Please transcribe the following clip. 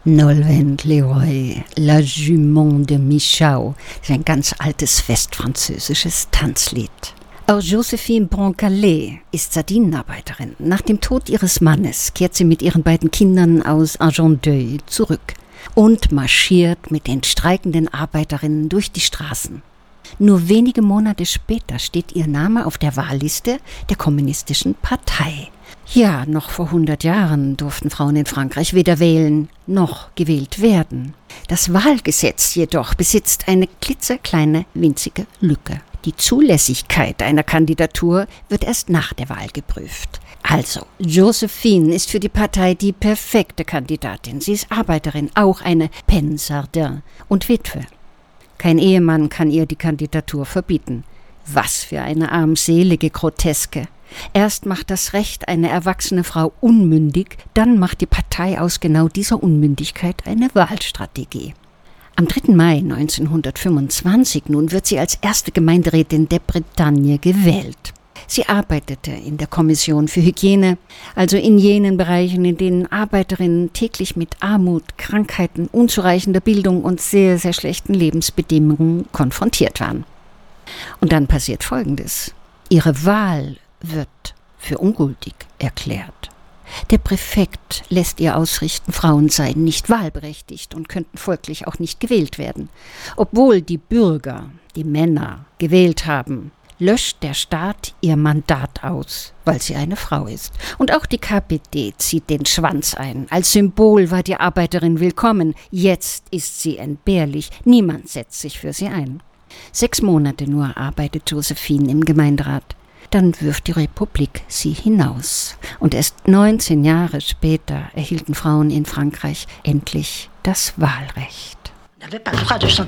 Nolwenn Leroy, La Jument de Michau, ist ein ganz altes westfranzösisches Tanzlied. Auch Joséphine Broncalais ist Sardinenarbeiterin. Nach dem Tod ihres Mannes kehrt sie mit ihren beiden Kindern aus Argenteuil zurück und marschiert mit den streikenden Arbeiterinnen durch die Straßen. Nur wenige Monate später steht ihr Name auf der Wahlliste der Kommunistischen Partei. Ja, noch vor 100 Jahren durften Frauen in Frankreich weder wählen noch gewählt werden. Das Wahlgesetz jedoch besitzt eine klitzekleine, winzige Lücke. Die Zulässigkeit einer Kandidatur wird erst nach der Wahl geprüft. Also, Joséphine ist für die Partei die perfekte Kandidatin. Sie ist Arbeiterin, auch eine Peine Sardin und Witwe. Kein Ehemann kann ihr die Kandidatur verbieten. Was für eine armselige Groteske. Erst macht das Recht eine erwachsene Frau unmündig, dann macht die Partei aus genau dieser Unmündigkeit eine Wahlstrategie. Am 3. Mai 1925 nun wird sie als erste Gemeinderätin der Bretagne gewählt. Sie arbeitete in der Kommission für Hygiene, also in jenen Bereichen, in denen Arbeiterinnen täglich mit Armut, Krankheiten, unzureichender Bildung und sehr, sehr schlechten Lebensbedingungen konfrontiert waren. Und dann passiert Folgendes. Ihre Wahl wird für ungültig erklärt. Der Präfekt lässt ihr ausrichten, Frauen seien nicht wahlberechtigt und könnten folglich auch nicht gewählt werden. Obwohl die Bürger, die Männer, gewählt haben, löscht der Staat ihr Mandat aus, weil sie eine Frau ist. Und auch die KPD zieht den Schwanz ein. Als Symbol war die Arbeiterin willkommen. Jetzt ist sie entbehrlich. Niemand setzt sich für sie ein. 6 Monate nur arbeitet Joséphine im Gemeinderat. Dann wirft die Republik sie hinaus. Und erst 19 Jahre später erhielten Frauen in Frankreich endlich das Wahlrecht.